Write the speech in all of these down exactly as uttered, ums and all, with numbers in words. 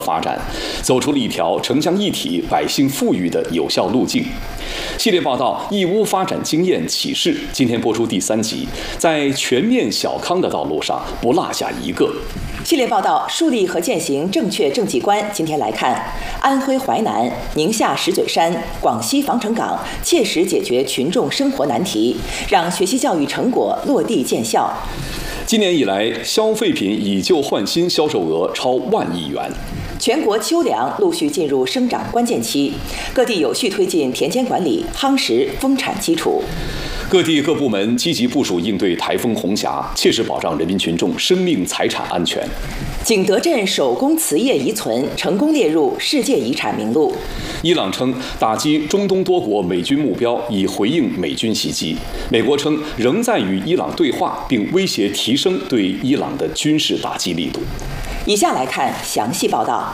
发展，走出了一条城乡一体、百姓富裕的有效路径。系列报道《义乌发展经验启示》今天播出第三集，在全面小康的道路上不落下一个。 系列报道树立和践行正确政绩观，今天来看安徽淮南、宁夏石嘴山、广西防城港切实解决群众生活难题，让学习教育成果落地见效。 今年以来，消费品以旧换新销售额超万亿元。 全国秋粮陆续进入生长关键期，各地有序推进田间管理，夯实丰产基础。 各地各部门积极部署应对台风红霞，切实保障人民群众生命财产安全。 景德镇手工瓷业遗存成功列入世界遗产名录。 伊朗称打击中东多国美军目标，以回应美军袭击。美国称仍在与伊朗对话，并威胁提升对伊朗的军事打击力度。 以下来看详细报道。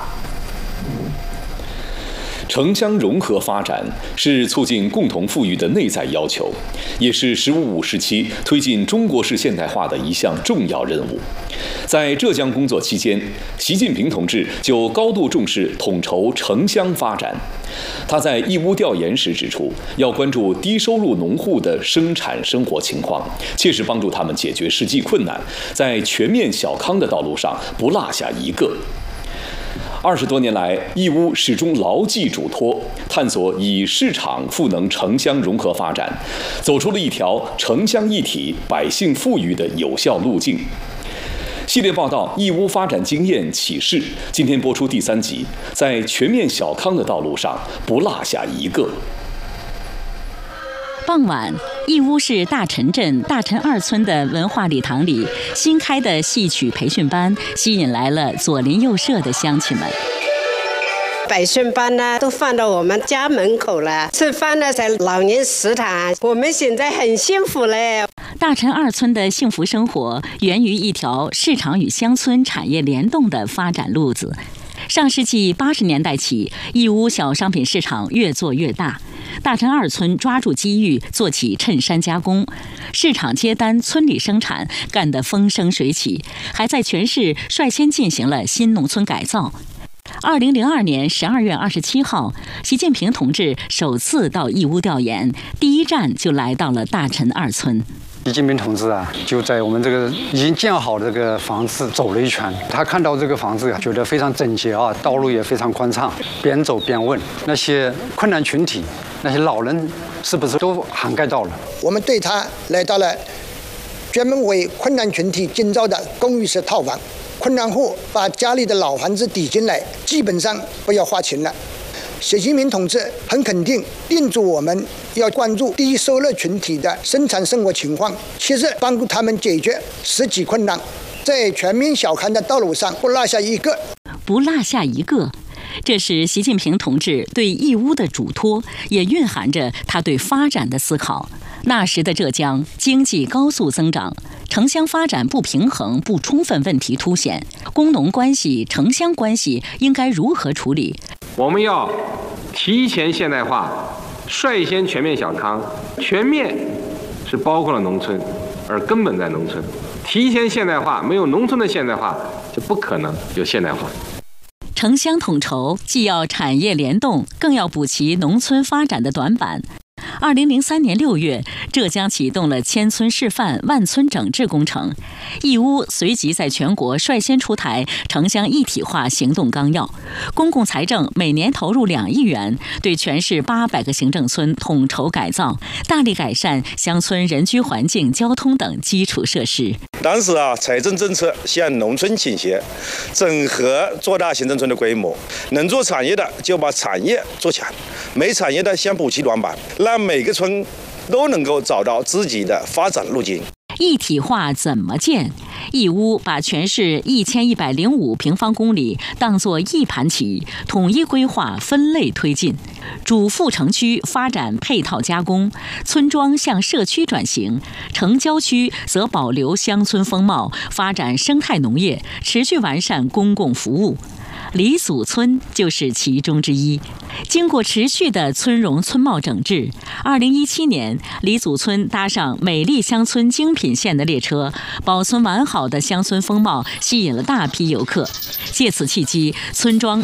城乡融合发展是促进共同富裕的内在要求，也是“十五五”时期推进中国式现代化的一项重要任务。在浙江工作期间，习近平同志就高度重视统筹城乡发展。他在义乌调研时指出，要关注低收入农户的生产生活情况，切实帮助他们解决实际困难，在全面小康的道路上不落下一个。二十多年来，义乌始终牢记嘱托，探索以市场赋能城乡融合发展，走出了一条城乡一体、百姓富裕的有效路径。系列报道《义乌发展经验启示》今天播出第三集，在全面小康的道路上不落下一个。 傍晚，义乌市大陈镇大陈二村的文化礼堂里，新开的戏曲培训班吸引来了左邻右舍的乡亲们。 培训班呢，都放到我们家门口了，吃饭呢在老年食堂，我们现在很幸福嘞。 大陈二村的幸福生活源于一条市场与乡村产业联动的发展路子。上世纪八十年代起，义乌小商品市场越做越大，大陈二村抓住机遇，做起衬衫加工，市场接单，村里生产，干得风生水起，还在全市率先进行了新农村改造。二零零二年十二月二十七号，习近平同志首次到义乌调研，第一站就来到了大陈二村。 习近平同志啊，就在我们这个已经建好的这个房子走了一圈，他看到这个房子，觉得非常整洁啊，道路也非常宽敞，边走边问那些困难群体，那些老人是不是都涵盖到了？ 我们对他来到了专门为困难群体建造的公寓式套房，困难户把家里的老房子抵进来，基本上不要花钱了。习近平同志很肯定叮嘱我们要关注低收入群体的生产生活情况，切实帮助他们解决实际困难，在全面小康的道路上不落下一个。 不落下一个，这是习近平同志对义乌的嘱托，也蕴含着他对发展的思考。那时的浙江经济高速增长，城乡发展不平衡不充分问题凸显，工农关系、城乡关系应该如何处理？ 我们要提前现代化，率先全面小康。全面是包括了农村，而根本在农村。提前现代化，没有农村的现代化，就不可能有现代化。 城乡统筹既要产业联动，更要补齐农村发展的短板。二零零三年六月，浙江启动了千村示范、万村整治工程，义乌随即在全国率先出台城乡一体化行动纲要，公共财政每年投入两亿元，对全市八百个行政村统筹改造，大力改善乡村人居环境、交通等基础设施。 当时啊，财政政策向农村倾斜，整合做大行政村的规模，能做产业的就把产业做强，没产业的先补齐短板，让每个村都能够找到自己的发展路径。 一体化怎么建？义乌把全市一千一百零五平方公里当作一盘棋，统一规划、分类推进。主副城区发展配套加工，村庄向社区转型，城郊区则保留乡村风貌，发展生态农业，持续完善公共服务。李祖村就是其中之一。经过持续的村容村貌整治，二零一七年，李祖村搭上美丽乡村精品线的列车，保存完好的乡村风貌吸引了大批游客。借此契机，村庄